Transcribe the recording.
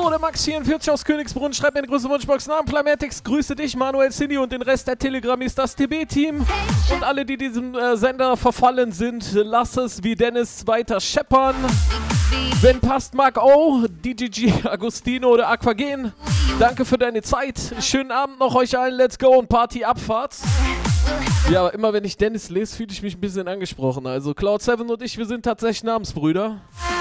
Hallo, der Max44 aus Königsbrunn. Schreibt mir eine große Wunschbox. Namen Flametix. Grüße dich, Manuel Cindy und den Rest der Telegramis, das TB-Team. Und alle, die diesem Sender verfallen sind, lass es wie Dennis weiter scheppern. Wenn passt, Mark O, DGG, Agostino oder Aquagen. Danke für deine Zeit. Schönen Abend noch euch allen. Let's go und Party Abfahrt. Ja, aber immer wenn ich Dennis lese, fühle ich mich ein bisschen angesprochen. Also Cloud7 und ich, wir sind tatsächlich Namensbrüder.